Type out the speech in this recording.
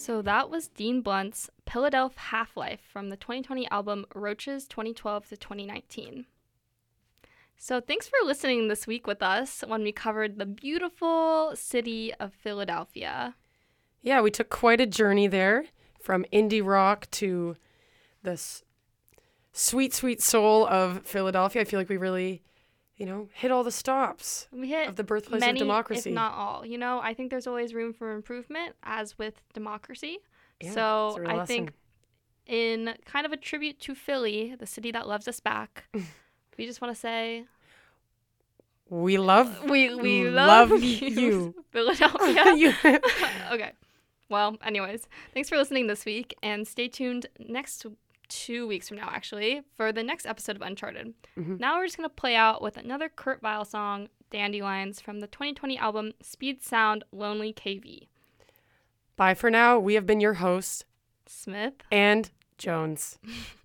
So that was Dean Blunt's Philadelphia Half-Life from the 2020 album Roaches 2012 to 2019. So thanks for listening this week with us when we covered the beautiful city of Philadelphia. Yeah, we took quite a journey there from indie rock to the sweet, sweet soul of Philadelphia. I feel like we really, hit all the stops We hit of the birthplace many, of democracy. if not all. I think there's always room for improvement, as with democracy. Yeah, so it's a real I lesson. think in kind of a tribute to Philly, the city that loves us back, we just want to say we love we love you. Philadelphia. Okay. Well, anyways, thanks for listening this week, and stay tuned next 2 weeks from now, actually, for the next episode of Uncharted. Now we're just going to play out with another Kurt Vile song, Dandelions, from the 2020 album Speed Sound Lonely KV. Bye for now. We have been your hosts, Smith and Jones.